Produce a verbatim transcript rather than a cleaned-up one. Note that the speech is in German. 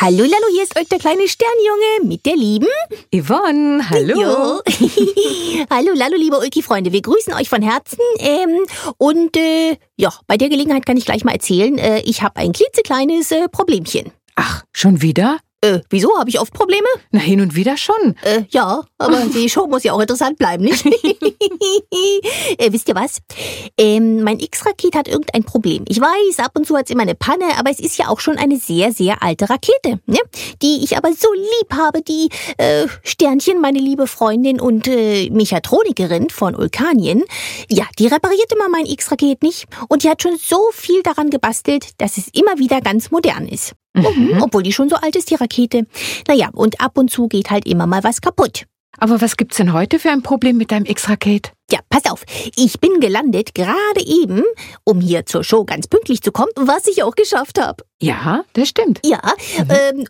Hallo Lalo, hier ist euch der kleine Sternjunge mit der lieben Yvonne, hallo. Jo. Hallo Lalo, liebe Ulki-Freunde, wir grüßen euch von Herzen. Ähm, und äh, ja, bei der Gelegenheit kann ich gleich mal erzählen, äh, ich habe ein klitzekleines äh, Problemchen. Ach, schon wieder? Äh, wieso? Habe ich oft Probleme? Na, hin und wieder schon. Äh, ja, aber die Show muss ja auch interessant bleiben, nicht? äh, wisst ihr was? Ähm, mein X-Raket hat irgendein Problem. Ich weiß, ab und zu hat's immer eine Panne, aber es ist ja auch schon eine sehr, sehr alte Rakete, ne? Die ich aber so lieb habe, die äh, Sternchen, meine liebe Freundin und äh, Mechatronikerin von Ulkanien, ja, die repariert immer mein X-Raket nicht. Und die hat schon so viel daran gebastelt, dass es immer wieder ganz modern ist. Mhm. Obwohl die schon so alt ist, die Rakete. Naja, und ab und zu geht halt immer mal was kaputt. Aber was gibt's denn heute für ein Problem mit deinem X-Raket? Ja, pass auf. Ich bin gelandet, gerade eben, um hier zur Show ganz pünktlich zu kommen, was ich auch geschafft habe. Ja, das stimmt. Ja, Mhm. ähm,